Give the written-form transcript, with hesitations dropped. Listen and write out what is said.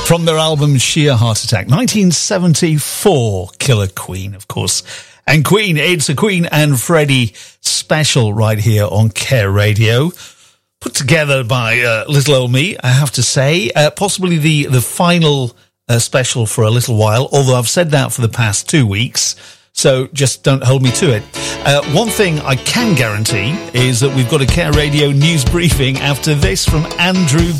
From their album Sheer Heart Attack, 1974, Killer Queen, of course. And Queen, it's a Queen and Freddie special right here on Care Radio. Put together by little old me, I have to say. Possibly the final special for a little while, although I've said that for the past 2 weeks. So just don't hold me to it. One thing I can guarantee is that we've got a Care Radio news briefing after this from Andrew